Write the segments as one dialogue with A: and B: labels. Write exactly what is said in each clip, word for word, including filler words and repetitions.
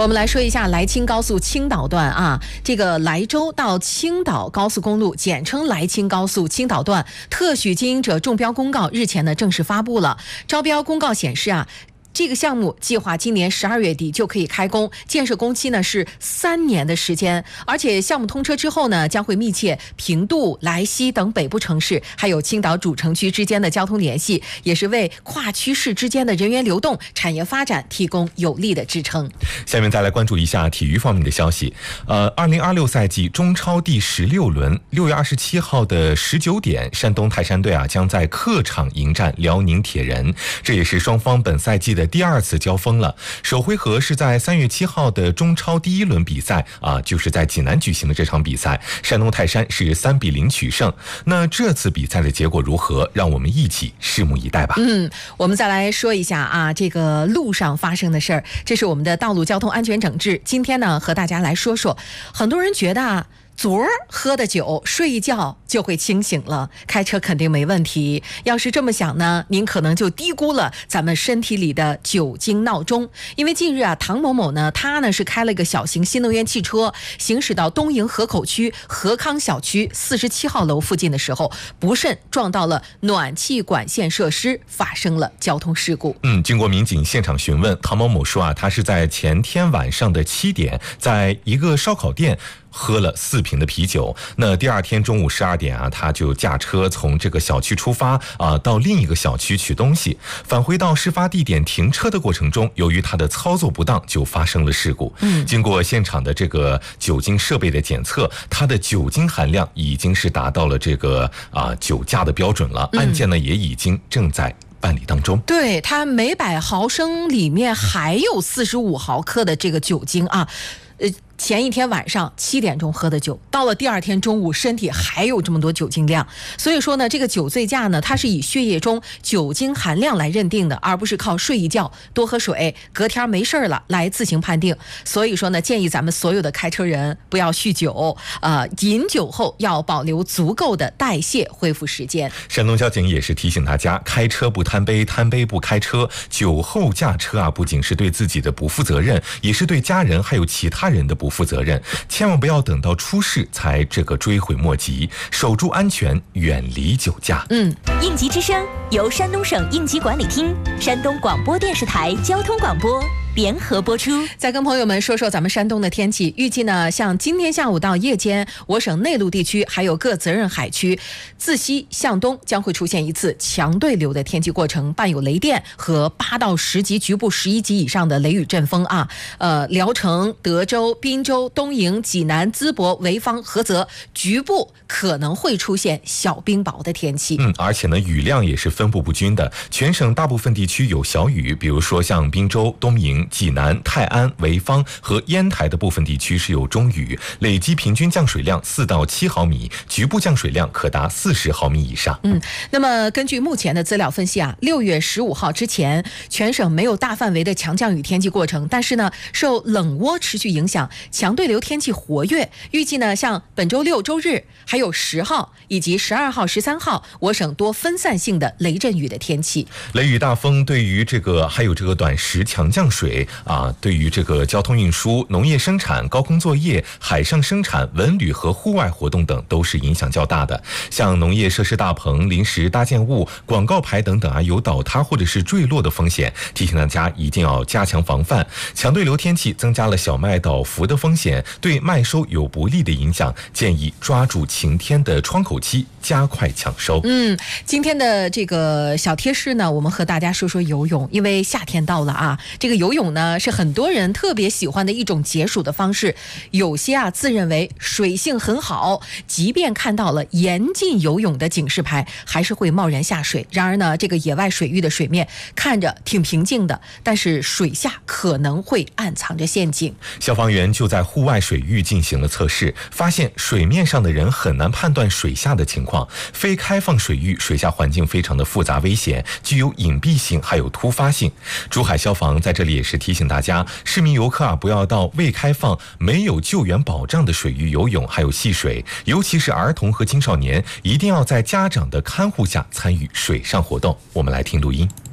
A: 我们来说一下莱青高速青岛段啊，这个莱州到青岛高速公路，简称莱青高速青岛段特许经营者中标公告日前呢正式发布了。招标公告显示啊，这个项目计划今年十二月底就可以开工，建设工期呢是三年的时间，而且项目通车之后呢，将会密切平度、莱西等北部城市还有青岛主城区之间的交通联系，也是为跨区市之间的人员流动、产业发展提供有力的支撑。
B: 下面再来关注一下体育方面的消息。呃，二零二六赛季中超第十六轮，六月二十七号的十九点，山东泰山队啊将在客场迎战辽宁铁人，这也是双方本赛季的第二次交锋了。首回合是在三月七号的中超第一轮比赛啊，就是在济南举行的这场比赛，山东泰山是三比零取胜。那这次比赛的结果如何？让我们一起拭目以待吧。
A: 嗯，我们再来说一下啊，这个路上发生的事儿，这是我们的道路交通安全整治。今天呢，和大家来说说，很多人觉得啊，昨儿喝的酒，睡一觉就会清醒了，开车肯定没问题。要是这么想呢，您可能就低估了咱们身体里的酒精闹钟。因为近日啊，唐某某呢，他呢是开了一个小型新能源汽车，行驶到东营河口区和康小区四十七号楼附近的时候，不慎撞到了暖气管线设施，发生了交通事故。
B: 嗯，经过民警现场询问，唐某某说啊，他是在前天晚上的七点，在一个烧烤店喝了四瓶的啤酒。那第二天中午十二点啊，他就驾车从这个小区出发啊，到另一个小区取东西。返回到事发地点停车的过程中，由于他的操作不当，就发生了事故。嗯，经过现场的这个酒精设备的检测，他的酒精含量已经是达到了这个啊酒驾的标准了。案件呢也已经正在办理当中。
A: 对，它每百毫升里面还有四十五毫克的这个酒精啊。呃，前一天晚上七点钟喝的酒，到了第二天中午，身体还有这么多酒精量。所以说呢，这个酒醉驾呢，它是以血液中酒精含量来认定的，而不是靠睡一觉、多喝水、隔天没事了来自行判定。所以说呢，建议咱们所有的开车人不要酗酒，呃，饮酒后要保留足够的代谢恢复时间。
B: 山东交警也是提醒大家，开车不贪杯，贪杯不开车。酒后驾车啊，不仅是对自己的不负责任，也是对家人还有其他人的不负责任。千万不要等到出事才这个追悔莫及，守住安全，远离酒驾。
C: 嗯，应急之声由山东省应急管理厅、山东广播电视台交通广播联合播出。
A: 再跟朋友们说说咱们山东的天气，预计呢，像今天下午到夜间，我省内陆地区还有各责任海区自西向东将会出现一次强对流的天气过程，伴有雷电和八到十级、局部十一级以上的雷雨阵风啊。呃，聊城、德州、滨州、东营、济南、淄博、潍坊、菏泽局部可能会出现小冰雹的天气。
B: 嗯，而且呢，雨量也是分布不均的，全省大部分地区有小雨，比如说像滨州、东营、济南、泰安、潍坊和烟台的部分地区是有中雨，累计平均降水量四到七毫米，局部降水量可达四十毫米以上。
A: 嗯，那么根据目前的资料分析啊，六月十五号之前，全省没有大范围的强降雨天气过程，但是呢，受冷涡持续影响，强对流天气活跃。预计呢，像本周六、周日，还有十号以及十二号、十三号，我省多分散性的雷阵雨的天气。
B: 雷雨大风对于这个还有这个短时强降水啊，对于这个交通运输、农业生产、高空作业、海上生产、文旅和户外活动等都是影响较大的。像农业设施大棚、临时搭建物、广告牌等等啊，有倒塌或者是坠落的风险，提醒大家一定要加强防范。强对流天气增加了小麦倒伏的风险，对麦收有不利的影响，建议抓住晴天的窗口期，加快抢收。
A: 嗯，今天的这个小贴士呢，我们和大家说说游泳，因为夏天到了啊，这个游泳呢是很多人特别喜欢的一种解暑的方式。有些啊自认为水性很好，即便看到了严禁游泳的警示牌，还是会贸然下水。然而呢，这个野外水域的水面看着挺平静的，但是水下可能会暗藏着陷阱。
B: 消防员就在户外水域进行了测试，发现水面上的人很难判断水下的情况。非开放水域水下环境非常的复杂危险，具有隐蔽性还有突发性。珠海消防在这里也是提醒大家，市民游客啊不要到未开放没有救援保障的水域游泳还有戏水，尤其是儿童和青少年，一定要在家长的看护下参与水上活动。我们来听录音。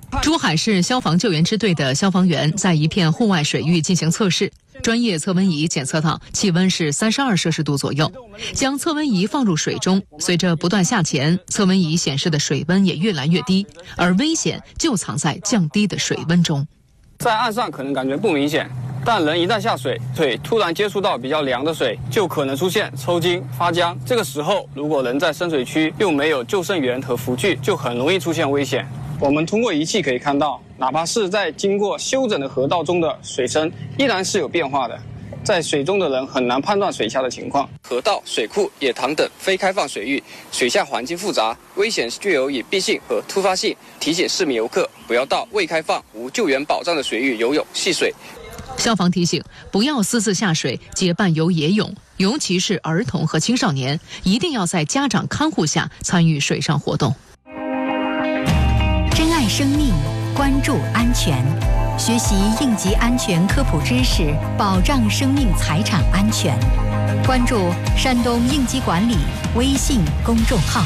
D: 珠海市消防救援支队的消防员在一片户外水域进行测试，专业测温仪检测到气温是三十二摄氏度左右，将测温仪放入水中，随着不断下潜，测温仪显示的水温也越来越低，而危险就藏在降低的水温中。
E: 在岸上可能感觉不明显，但人一旦下水，腿突然接触到比较凉的水，就可能出现抽筋、发僵。这个时候，如果人在深水区又没有救生员和浮具，就很容易出现危险。我们通过仪器可以看到，哪怕是在经过修整的河道中的水深，依然是有变化的。在水中的人很难判断水下的情况。河道、水库、野塘等非开放水域，水下环境复杂，危险具有隐蔽性和突发性，提醒市民游客不要到未开放、无救援保障的水域游泳、戏水。
D: 消防提醒，不要私自下水结伴游野泳，尤其是儿童和青少年，一定要在家长看护下参与水上活动。
F: 珍爱生命，关注安全，学习应急安全科普知识，保障生命财产安全。关注山东应急管理微信公众号。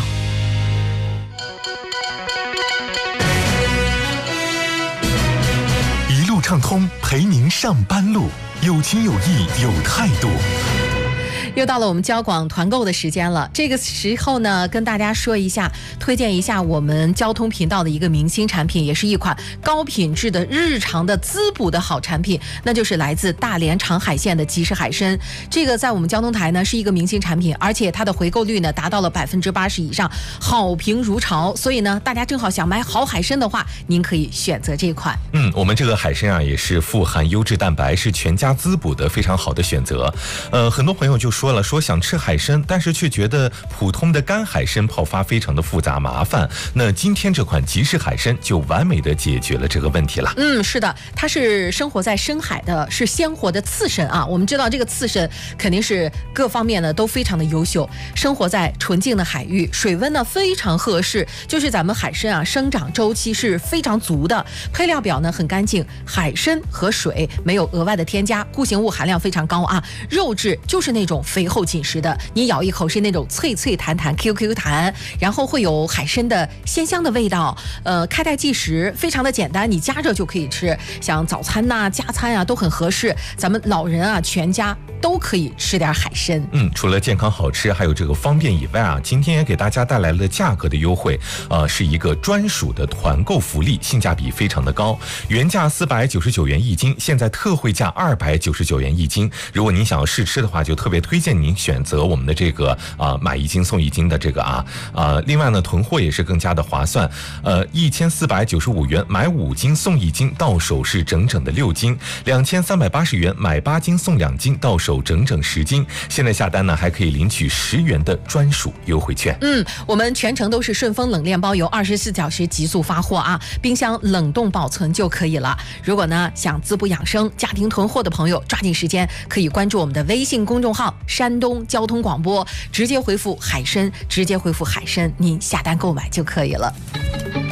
G: 一路畅通，陪您上班路，有情有义有态度。
A: 又到了我们交广团购的时间了，这个时候呢，跟大家说一下，推荐一下我们交通频道的一个明星产品，也是一款高品质的日常的滋补的好产品，那就是来自大连长海县的即食海参。这个在我们交通台呢是一个明星产品，而且它的回购率呢达到了百分之八十以上，好评如潮。所以呢，大家正好想买好海参的话，您可以选择这款。
B: 嗯，我们这个海参啊，也是富含优质蛋白，是全家滋补的非常好的选择。呃，很多朋友就说。说了说想吃海参，但是却觉得普通的干海参泡发非常的复杂麻烦。那今天这款即食海参就完美的解决了这个问题了。
A: 嗯，是的，它是生活在深海的，是鲜活的刺参啊。我们知道这个刺参肯定是各方面呢都非常的优秀，生活在纯净的海域，水温呢非常合适，就是咱们海参啊生长周期是非常足的。配料表呢很干净，海参和水没有额外的添加，固形物含量非常高啊。肉质就是那种肥厚紧实的，你咬一口是那种脆脆弹弹 Q Q 弹，然后会有海参的鲜香的味道。呃，开袋即食，非常的简单，你夹着就可以吃，像早餐呐、啊、加餐啊都很合适。咱们老人啊，全家都可以吃点海参。
B: 嗯，除了健康好吃，还有这个方便以外啊，今天也给大家带来了价格的优惠，呃，是一个专属的团购福利，性价比非常的高。原价四百九十九元一斤，现在特惠价二百九十九元一斤。如果您想要试吃的话，就特别推荐您选择我们的这个啊、呃、买一斤送一斤的这个啊啊、呃，另外呢，囤货也是更加的划算。呃，一千四百九十五元买五斤送一斤，到手是整整的六斤；两千三百八十元买八斤送两斤，到手整整十斤。现在下单呢，还可以领取十元的专属优惠券。
A: 嗯，我们全程都是顺丰冷链包邮，二十四小时急速发货啊，冰箱冷冻保存就可以了。如果呢想滋补养生、家庭囤货的朋友，抓紧时间可以关注我们的微信公众号“山东交通广播”，直接回复海参，直接回复海参，您下单购买就可以了。